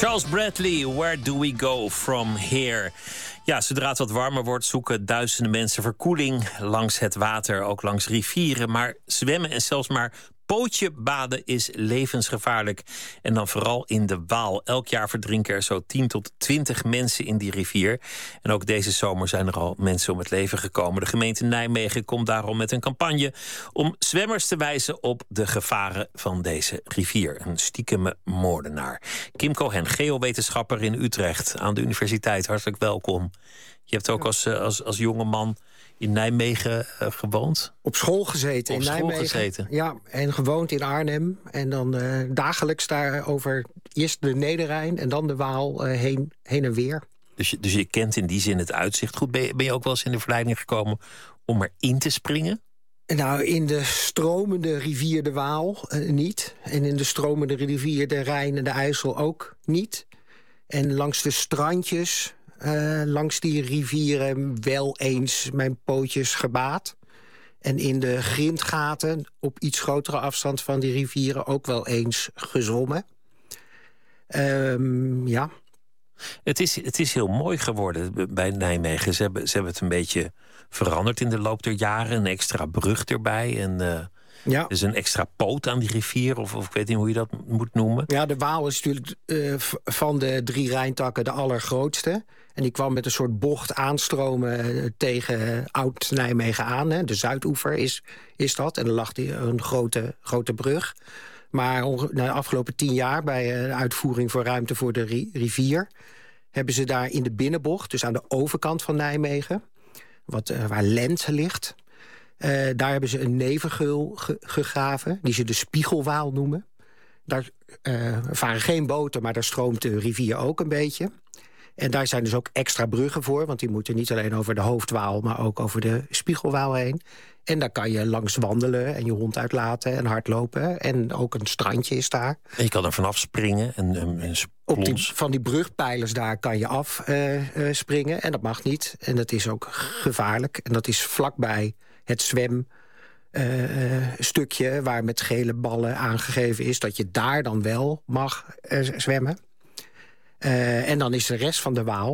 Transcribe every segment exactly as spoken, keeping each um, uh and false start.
Charles Bradley, Where Do We Go From Here? Ja, zodra het wat warmer wordt, zoeken duizenden mensen verkoeling langs het water, ook langs rivieren. Maar zwemmen en zelfs maar pootje baden is levensgevaarlijk. En dan vooral in de Waal. Elk jaar verdrinken er zo tien tot twintig mensen in die rivier. En ook deze zomer zijn er al mensen om het leven gekomen. De gemeente Nijmegen komt daarom met een campagne om zwemmers te wijzen op de gevaren van deze rivier. Een stiekeme moordenaar. Kim Cohen, geowetenschapper in Utrecht aan de universiteit. Hartelijk welkom. Je hebt ook als, als, als jonge man in Nijmegen uh, gewoond? Op school gezeten Op in school Nijmegen. Gezeten. Ja, en gewoond in Arnhem. En dan uh, dagelijks daar over eerst de Nederrijn en dan de Waal uh, heen, heen en weer. Dus je, dus je kent in die zin het uitzicht goed. Ben je, ben je ook wel eens in de verleiding gekomen om erin te springen? Nou, in de stromende rivier de Waal uh, niet. En in de stromende rivier de Rijn en de IJssel ook niet. En langs de strandjes, uh, langs die rivieren wel eens mijn pootjes gebaad. En in de grindgaten op iets grotere afstand van die rivieren ook wel eens gezwommen. Um, ja. Het is, het is heel mooi geworden bij Nijmegen. Ze hebben, ze hebben het een beetje veranderd in de loop der jaren. Een extra brug erbij en uh, ja. Dus een extra poot aan die rivier. Of, of ik weet niet hoe je dat moet noemen. Ja, de Waal is natuurlijk uh, van de drie Rijntakken de allergrootste. En die kwam met een soort bocht aanstromen tegen Oud-Nijmegen aan. Hè. De Zuidoever is, is dat. En er lag die, een grote, grote brug. Maar de afgelopen tien jaar, bij een uitvoering voor ruimte voor de ri- rivier... hebben ze daar in de binnenbocht, dus aan de overkant van Nijmegen... Wat, uh, waar Lent ligt, uh, daar hebben ze een nevengeul ge- gegraven... die ze de Spiegelwaal noemen. Daar uh, varen geen boten, maar daar stroomt de rivier ook een beetje... En daar zijn dus ook extra bruggen voor... want die moeten niet alleen over de Hoofdwaal... maar ook over de Spiegelwaal heen. En daar kan je langs wandelen en je hond uitlaten en hardlopen. En ook een strandje is daar. En je kan er vanaf springen en, en, en Op die, van die brugpijlers daar kan je af uh, uh, springen. En dat mag niet. En dat is ook gevaarlijk. En dat is vlakbij het zwem... Uh, stukje waar met gele ballen aangegeven is... dat je daar dan wel mag uh, zwemmen. Uh, en dan is de rest van de Waal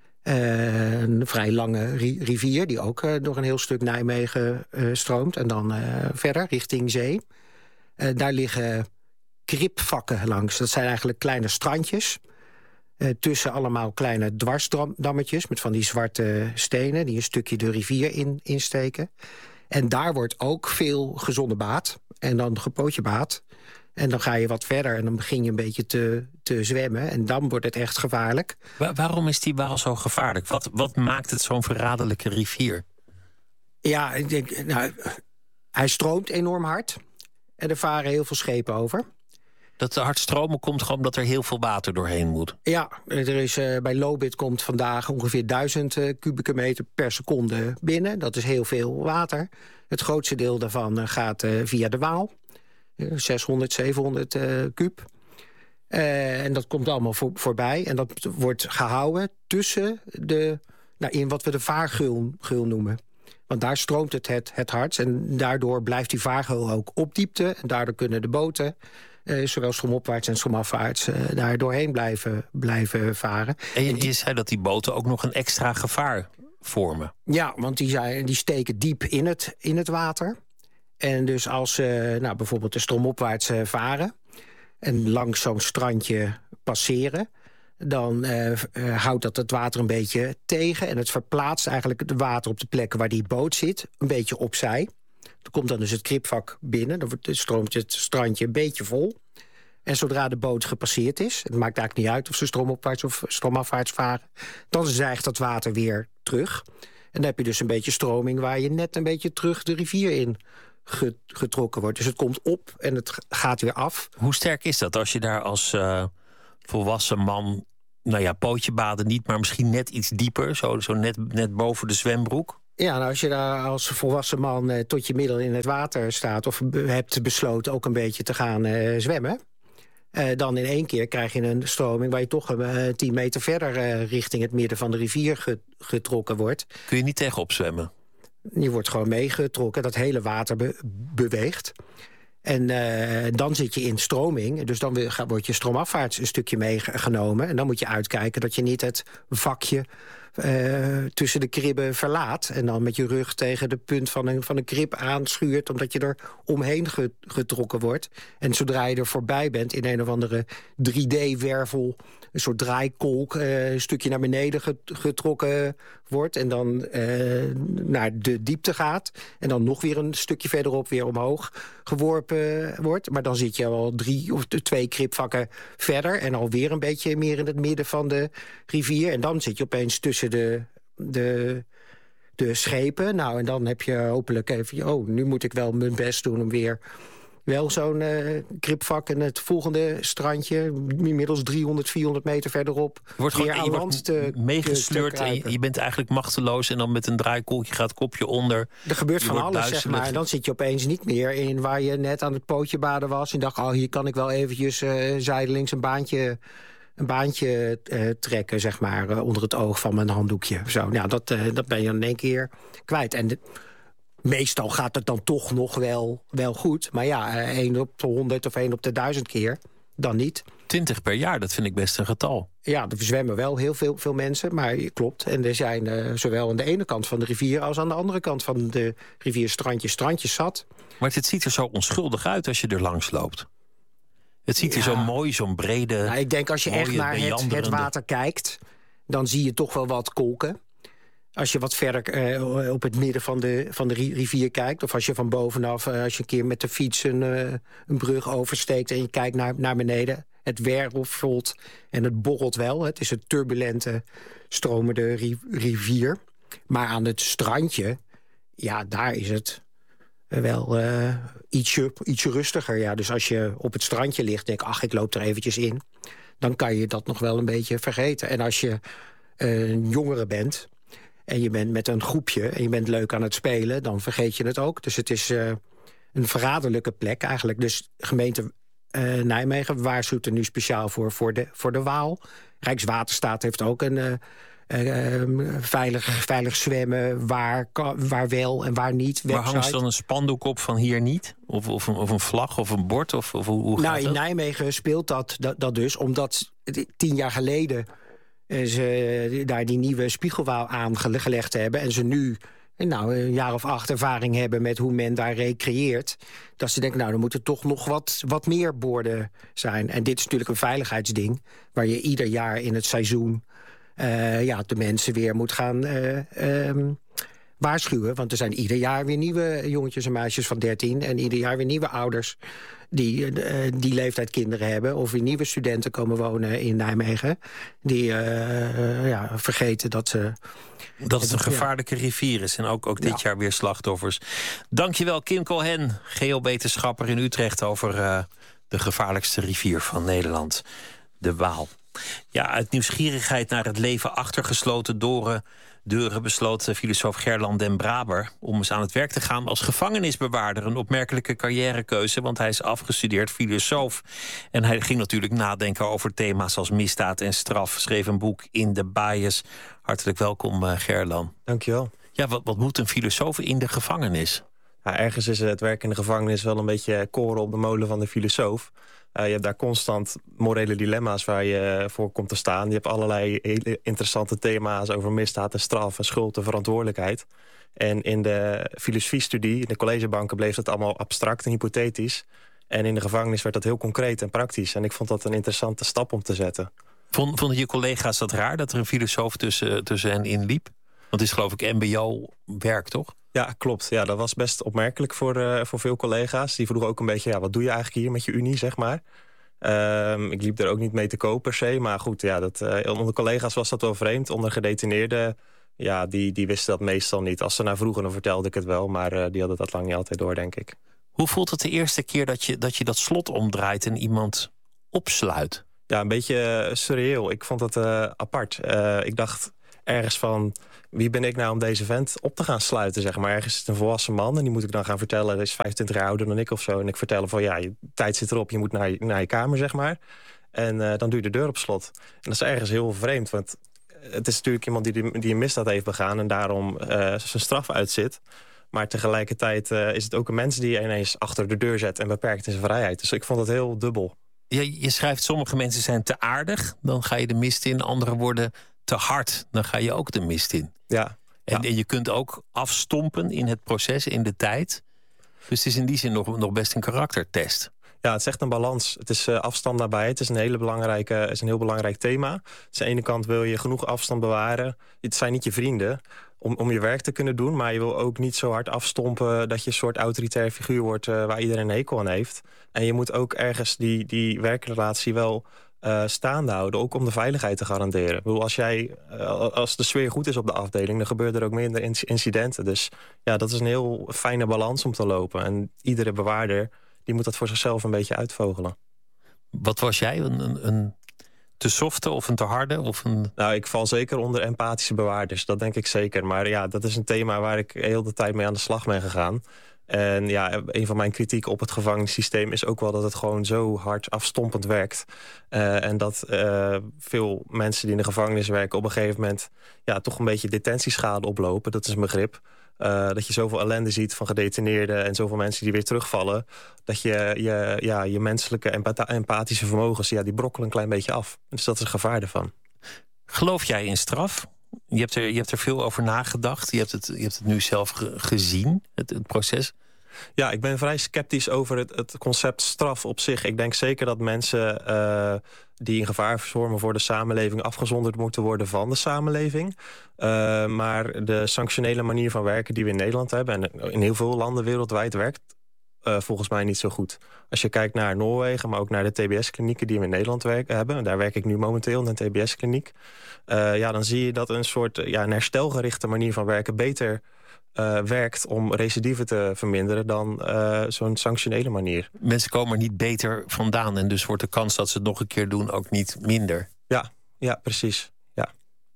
uh, een vrij lange ri- rivier... die ook uh, door een heel stuk Nijmegen uh, stroomt. En dan uh, verder, richting zee. Uh, daar liggen kripvakken langs. Dat zijn eigenlijk kleine strandjes. Uh, tussen allemaal kleine dwarsdammetjes... met van die zwarte stenen die een stukje de rivier in, insteken. En daar wordt ook veel gezonnebaad. En dan gepootjebaad. En dan ga je wat verder en dan begin je een beetje te, te zwemmen. En dan wordt het echt gevaarlijk. Waar, waarom is die Waal zo gevaarlijk? Wat, wat maakt het zo'n verraderlijke rivier? Ja, ik denk, nou, hij stroomt enorm hard. En er varen heel veel schepen over. Dat de hard stromen komt gewoon omdat er heel veel water doorheen moet? Ja, er is, uh, bij Lobit komt vandaag ongeveer duizend uh, kubieke meter per seconde binnen. Dat is heel veel water. Het grootste deel daarvan uh, gaat uh, via de Waal. zeshonderd, zevenhonderd uh, kuub. Uh, en dat komt allemaal voor, voorbij. En dat wordt gehouden tussen de... Nou, in wat we de vaargeul geul noemen. Want daar stroomt het, het het hardst. En daardoor blijft die vaargeul ook op diepte. En daardoor kunnen de boten... Uh, zowel stromopwaarts en stromafwaarts... Uh, daar doorheen blijven, blijven varen. En je, je zei dat die boten ook nog een extra gevaar vormen. Ja, want die, zijn, die steken diep in het, in het water... En dus als ze nou, bijvoorbeeld de stromopwaarts uh, varen... en langs zo'n strandje passeren... dan uh, uh, houdt dat het water een beetje tegen... en het verplaatst eigenlijk het water op de plekken waar die boot zit... een beetje opzij. Er komt dan dus het kripvak binnen. Dan stroomt het strandje een beetje vol. En zodra de boot gepasseerd is... het maakt eigenlijk niet uit of ze stromopwaarts of stromafwaarts varen... dan zijgt dat water weer terug. En dan heb je dus een beetje stroming... waar je net een beetje terug de rivier in... getrokken wordt. Dus het komt op en het gaat weer af. Hoe sterk is dat als je daar als uh, volwassen man... nou ja, pootje baden niet, maar misschien net iets dieper... zo, zo net, net boven de zwembroek? Ja, nou, als je daar als volwassen man uh, tot je middel in het water staat... of be- hebt besloten ook een beetje te gaan uh, zwemmen... Uh, dan in één keer krijg je een stroming... waar je toch uh, tien meter verder uh, richting het midden van de rivier ge- getrokken wordt. Kun je niet tegenop zwemmen? Je wordt gewoon meegetrokken, dat hele water be- beweegt. En uh, dan zit je in stroming. Dus dan wordt je stroomafwaarts een stukje meegenomen. En dan moet je uitkijken dat je niet het vakje uh, tussen de kribben verlaat. En dan met je rug tegen de punt van een, van een krib aanschuurt, omdat je er omheen getrokken wordt. En zodra je er voorbij bent in een of andere drie D-wervel, een soort draaikolk, uh, een stukje naar beneden getrokken wordt. En dan uh, naar de diepte gaat. En dan nog weer een stukje verderop weer omhoog geworpen wordt. Maar dan zit je al drie of twee kribvakken verder. En alweer een beetje meer in het midden van de rivier. En dan zit je opeens tussen de, de, de schepen. Nou, en dan heb je hopelijk even, oh, nu moet ik wel mijn best doen om weer wel zo'n uh, kribvak en het volgende strandje, inmiddels driehonderd, vierhonderd meter verderop, wordt weer gewoon, aan land te meegesleurd te en je, je bent eigenlijk machteloos en dan met een draaikolkje gaat het kopje onder. Er gebeurt je van alles, duizelig. zeg maar. En dan zit je opeens niet meer in waar je net aan het pootje baden was en dacht, oh, hier kan ik wel eventjes uh, zijdelings een baantje, een baantje uh, trekken, zeg maar, uh, onder het oog van mijn handdoekje. Zo, nou, dat, uh, dat ben je in één keer kwijt. En de, meestal gaat het dan toch nog wel, wel goed. Maar ja, één op de honderd of één op de duizend keer, dan niet. twintig per jaar, dat vind ik best een getal. Ja, er zwemmen wel heel veel, veel mensen, maar klopt. En er zijn uh, zowel aan de ene kant van de rivier als aan de andere kant van de rivier strandjes, strandjes zat. Maar het ziet er zo onschuldig uit als je er langs loopt. Het ziet er ja. zo mooi, zo'n brede, nou, ik denk als je mooie, echt naar het, het water kijkt, dan zie je toch wel wat kolken. Als je wat verder uh, op het midden van de, van de rivier kijkt, of als je van bovenaf, uh, als je een keer met de fiets een, uh, een brug oversteekt en je kijkt naar, naar beneden, het wervelt en het borrelt wel. Het is een turbulente, stromende ri- rivier. Maar aan het strandje, ja, daar is het wel uh, ietsje, ietsje rustiger. Ja. Dus als je op het strandje ligt, denk ik, ach, ik loop er eventjes in, dan kan je dat nog wel een beetje vergeten. En als je uh, een jongere bent en je bent met een groepje en je bent leuk aan het spelen, dan vergeet je het ook. Dus het is uh, een verraderlijke plek eigenlijk. Dus gemeente uh, Nijmegen waarschuwt er nu speciaal voor, voor, de, voor de Waal. Rijkswaterstaat heeft ook een uh, uh, uh, veilig, veilig zwemmen, waar, waar wel en waar niet. Maar hangt er dan een spandoek op van hier niet? Of, of, een, of een vlag of een bord? Of, of hoe, hoe gaat nou, in dat? Nijmegen speelt dat, dat, dat dus, omdat tien jaar geleden ze daar die nieuwe spiegelwaal aangelegd hebben en ze nu nou, een jaar of acht ervaring hebben met hoe men daar recreëert, dat ze denken, nou, er moeten toch nog wat, wat meer borden zijn. En dit is natuurlijk een veiligheidsding, waar je ieder jaar in het seizoen uh, ja, de mensen weer moet gaan uh, um, waarschuwen. Want er zijn ieder jaar weer nieuwe jongetjes en meisjes van dertien en ieder jaar weer nieuwe ouders die uh, die leeftijd kinderen hebben, of weer nieuwe studenten komen wonen in Nijmegen, die uh, uh, ja, vergeten dat ze Dat het een gevaarlijke ja. rivier is. En ook, ook dit ja. jaar weer slachtoffers. Dankjewel, Kim Cohen, geowetenschapper in Utrecht, over uh, de gevaarlijkste rivier van Nederland, de Waal. Ja, uit nieuwsgierigheid naar het leven achter gesloten deuren, deuren besloot filosoof Gerlan den Braber om eens aan het werk te gaan als gevangenisbewaarder. Een opmerkelijke carrièrekeuze, want hij is afgestudeerd filosoof. En hij ging natuurlijk nadenken over thema's als misdaad en straf. Schreef een boek In the Bias. Hartelijk welkom, uh, Gerlan. Dankjewel. Ja, wat, wat moet een filosoof in de gevangenis? Ja, ergens is het werk in de gevangenis wel een beetje koren op de molen van de filosoof. Uh, je hebt daar constant morele dilemma's waar je voor komt te staan. Je hebt allerlei hele interessante thema's over misdaad en straf en schuld en verantwoordelijkheid. En in de filosofiestudie, in de collegebanken, bleef dat allemaal abstract en hypothetisch. En in de gevangenis werd dat heel concreet en praktisch. En ik vond dat een interessante stap om te zetten. Vond, vonden je collega's dat raar, dat er een filosoof tussen, tussen hen in liep? Want het is geloof ik M B O-werk, toch? Ja, klopt. Ja, dat was best opmerkelijk voor, uh, voor veel collega's. Die vroegen ook een beetje, ja, wat doe je eigenlijk hier met je unie, zeg maar. Um, ik liep er ook niet mee te koop per se. Maar goed, ja, dat, uh, onder collega's was dat wel vreemd. Onder gedetineerden, ja, die, die wisten dat meestal niet. Als ze naar vroegen, dan vertelde ik het wel. Maar uh, die hadden dat lang niet altijd door, denk ik. Hoe voelt het de eerste keer dat je dat, je dat slot omdraait en iemand opsluit? Ja, een beetje uh, surreëel. Ik vond dat uh, apart. Uh, ik dacht ergens van, wie ben ik nou om deze vent op te gaan sluiten, zeg maar. Ergens is het een volwassen man en die moet ik dan gaan vertellen, hij is vijfentwintig jaar ouder dan ik of zo. En ik vertel hem van, ja, je tijd zit erop, je moet naar je, naar je kamer, zeg maar. En uh, dan doe je de deur op slot. En dat is ergens heel vreemd, want het is natuurlijk iemand die, die een misdaad heeft begaan en daarom uh, zijn straf uitzit. Maar tegelijkertijd uh, is het ook een mens die je ineens achter de deur zet en beperkt in zijn vrijheid. Dus ik vond het heel dubbel. Ja, je schrijft, sommige mensen zijn te aardig, dan ga je de mist in. Anderen worden te hard, dan ga je ook de mist in. Ja. En, ja. en je kunt ook afstompen in het proces, in de tijd. Dus het is in die zin nog, nog best een karaktertest. Ja, het is echt een balans. Het is uh, afstand nabij. Het is een, hele belangrijke, het is een heel belangrijk thema. Dus aan de ene kant wil je genoeg afstand bewaren. Het zijn niet je vrienden om, om je werk te kunnen doen. Maar je wil ook niet zo hard afstompen dat je een soort autoritair figuur wordt uh, waar iedereen een hekel aan heeft. En je moet ook ergens die, die werkrelatie wel uh, staande houden. Ook om de veiligheid te garanderen. Ik bedoel, als, jij, uh, als de sfeer goed is op de afdeling, dan gebeuren er ook minder incidenten. Dus ja, dat is een heel fijne balans om te lopen. En iedere bewaarder die moet dat voor zichzelf een beetje uitvogelen. Wat was jij? Een, een, een te softe of een te harde? Of een... Nou, ik val zeker onder empathische bewaarders. Dat denk ik zeker. Maar ja, dat is een thema waar ik heel de tijd mee aan de slag ben gegaan. En ja, een van mijn kritieken op het gevangenissysteem is ook wel dat het gewoon zo hard afstompend werkt. Uh, en dat uh, veel mensen die in de gevangenis werken op een gegeven moment ja, toch een beetje detentieschade oplopen. Dat is een begrip. Uh, dat je zoveel ellende ziet van gedetineerden en zoveel mensen die weer terugvallen, dat je je, ja, je menselijke empatha- empathische vermogens, ja, die brokkelen een klein beetje af. Dus dat is een gevaar ervan. Geloof jij in straf? Je hebt er, je hebt er veel over nagedacht. Je hebt het, je hebt het nu zelf ge- gezien, het, het proces. Ja, ik ben vrij sceptisch over het, het concept straf op zich. Ik denk zeker dat mensen uh, die in gevaar vormen voor de samenleving afgezonderd moeten worden van de samenleving. Uh, maar de sanctionele manier van werken die we in Nederland hebben en in heel veel landen wereldwijd werkt uh, volgens mij niet zo goed. Als je kijkt naar Noorwegen, maar ook naar de T B S-klinieken die we in Nederland werken, hebben. Daar werk ik nu momenteel in een T B S-kliniek. Uh, ja, dan zie je dat een soort ja, een herstelgerichte manier van werken beter Uh, werkt om recidieven te verminderen dan uh, zo'n sanctionele manier. Mensen komen er niet beter vandaan en dus wordt de kans dat ze het nog een keer doen ook niet minder. Ja, ja, precies. Ja,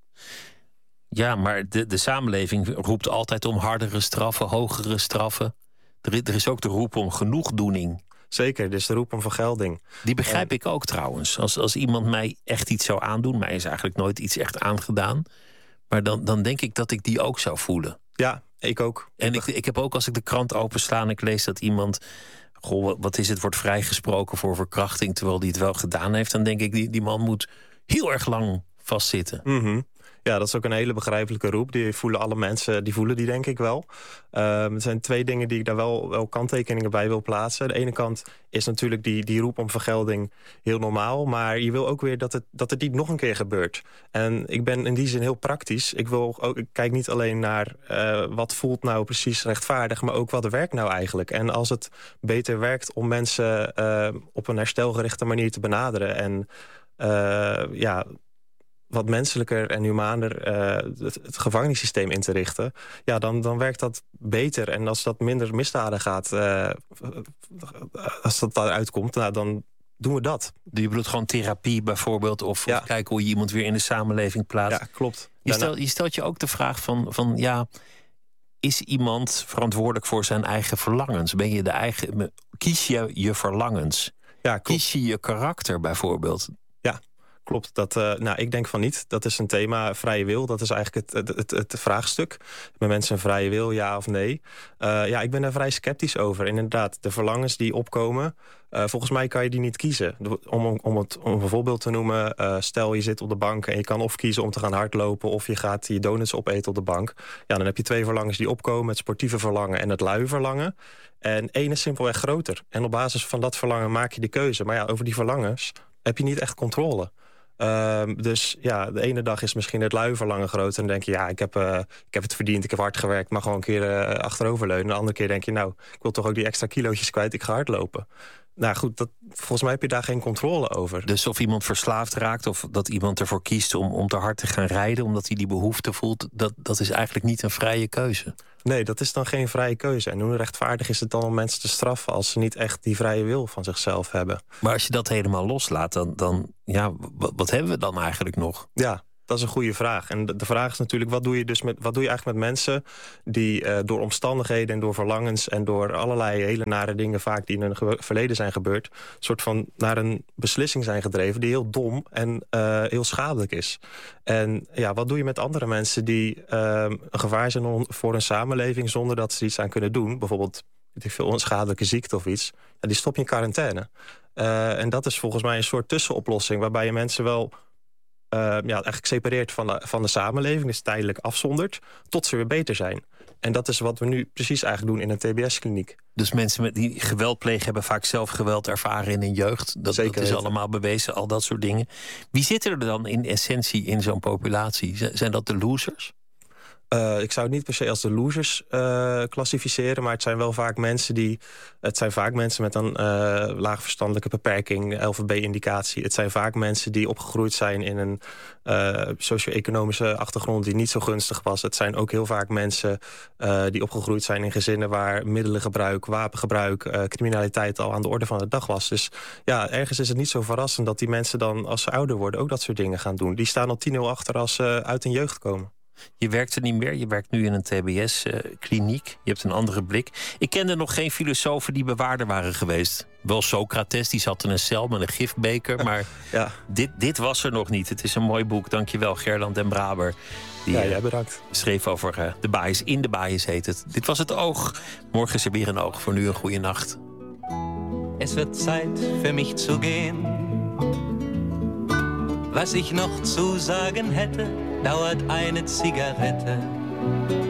ja maar de, de samenleving roept altijd om hardere straffen, hogere straffen. Er, er is ook de roep om genoegdoening. Zeker, dus de roep om vergelding. Die begrijp en... ik ook trouwens. Als, als iemand mij echt iets zou aandoen, mij is eigenlijk nooit iets echt aangedaan, maar dan, dan denk ik dat ik die ook zou voelen. Ja, ik ook. En ik, ik heb ook als ik de krant opensla en ik lees dat iemand, goh, wat is het, wordt vrijgesproken voor verkrachting terwijl die het wel gedaan heeft, dan denk ik, die, die man moet heel erg lang vastzitten. Mm-hmm. Ja, dat is ook een hele begrijpelijke roep. Die voelen alle mensen, die voelen die denk ik wel. Um, er zijn twee dingen die ik daar wel, wel kanttekeningen bij wil plaatsen. De ene kant is natuurlijk die, die roep om vergelding heel normaal. Maar je wil ook weer dat het, dat het niet nog een keer gebeurt. En ik ben in die zin heel praktisch. Ik, wil ook, ik kijk niet alleen naar uh, wat voelt nou precies rechtvaardig, maar ook wat werkt nou eigenlijk. En als het beter werkt om mensen uh, op een herstelgerichte manier te benaderen en uh, ja, wat menselijker en humaner uh, het, het gevangenissysteem in te richten, ja, dan, dan werkt dat beter. En als dat minder misdaden gaat, uh, als dat daaruit komt, nou, dan doen we dat. Je bedoelt gewoon therapie bijvoorbeeld, of, ja. of kijken hoe je iemand weer in de samenleving plaatst. Ja, klopt. Je, stel, je stelt je ook de vraag van, van, ja, is iemand verantwoordelijk voor zijn eigen verlangens? Ben je de eigen, kies je je verlangens? Ja, kies je je karakter bijvoorbeeld? Ja. Klopt, dat, uh, nou, ik denk van niet. Dat is een thema, vrije wil. Dat is eigenlijk het, het, het, het vraagstuk. Hebben mensen een vrije wil, ja of nee? Uh, ja, ik ben daar vrij sceptisch over. Inderdaad, de verlangens die opkomen, uh, volgens mij kan je die niet kiezen. Om, om, het, om een voorbeeld te noemen, uh, stel je zit op de bank en je kan of kiezen om te gaan hardlopen of je gaat je donuts opeten op de bank. Ja, dan heb je twee verlangens die opkomen, het sportieve verlangen en het luie verlangen. En één is simpelweg groter. En op basis van dat verlangen maak je de keuze. Maar ja, over die verlangens heb je niet echt controle. Uh, dus ja, de ene dag is misschien het luie verlangen groot. En dan denk je, ja, ik heb, uh, ik heb het verdiend, ik heb hard gewerkt, maar gewoon een keer uh, achteroverleunen. De andere keer denk je, nou, ik wil toch ook die extra kilootjes kwijt, ik ga hardlopen. Nou goed, dat, volgens mij heb je daar geen controle over. Dus of iemand verslaafd raakt of dat iemand ervoor kiest om, om te hard te gaan rijden omdat hij die behoefte voelt, dat, dat is eigenlijk niet een vrije keuze. Nee, dat is dan geen vrije keuze. En hoe rechtvaardig is het dan om mensen te straffen als ze niet echt die vrije wil van zichzelf hebben? Maar als je dat helemaal loslaat, dan, dan ja, wat, wat hebben we dan eigenlijk nog? Ja, Dat is een goede vraag. En de, de vraag is natuurlijk, wat doe je dus met wat doe je eigenlijk met mensen die uh, door omstandigheden en door verlangens en door allerlei hele nare dingen vaak die in hun ge- verleden zijn gebeurd, soort van naar een beslissing zijn gedreven die heel dom en uh, heel schadelijk is. En ja, wat doe je met andere mensen die uh, een gevaar zijn on- voor een samenleving zonder dat ze iets aan kunnen doen? Bijvoorbeeld weet ik veel, onschadelijke ziekte of iets. Ja, die stop je in quarantaine. Uh, en dat is volgens mij een soort tussenoplossing waarbij je mensen wel Uh, ja, eigenlijk separeert van de, van de samenleving, dus tijdelijk afzondert, tot ze weer beter zijn. En dat is wat we nu precies eigenlijk doen in een T B S-kliniek. Dus mensen met die geweld plegen hebben vaak zelf geweld ervaren in hun jeugd. Dat, Zeker dat is weten. allemaal bewezen, al dat soort dingen. Wie zitten er dan in essentie in zo'n populatie? Z- zijn dat de losers? Uh, ik zou het niet per se als de losers uh, klassificeren, maar het zijn wel vaak mensen die. Het zijn vaak mensen met een uh, laag verstandelijke beperking, L V B-indicatie. Het zijn vaak mensen die opgegroeid zijn in een uh, socio-economische achtergrond die niet zo gunstig was. Het zijn ook heel vaak mensen uh, die opgegroeid zijn in gezinnen waar middelengebruik, wapengebruik, uh, criminaliteit al aan de orde van de dag was. Dus ja, ergens is het niet zo verrassend dat die mensen dan, als ze ouder worden, ook dat soort dingen gaan doen. Die staan al tien nul achter als ze uit hun jeugd komen. Je werkt er niet meer, je werkt nu in een T B S-kliniek. Uh, je hebt een andere blik. Ik kende nog geen filosofen die bewaarder waren geweest. Wel Socrates, die zat in een cel met een gifbeker. Maar ja. dit, dit was er nog niet. Het is een mooi boek, dankjewel Gerland den Braber. Die, ja, jij bedankt. Uh, schreef over uh, de bias. In de bias heet het. Dit was het Oog. Morgen is er weer een Oog. Voor nu een goede nacht. Es wird Zeit für mich zu gehen. Was ich noch zu sagen hätte, dauert eine Zigarette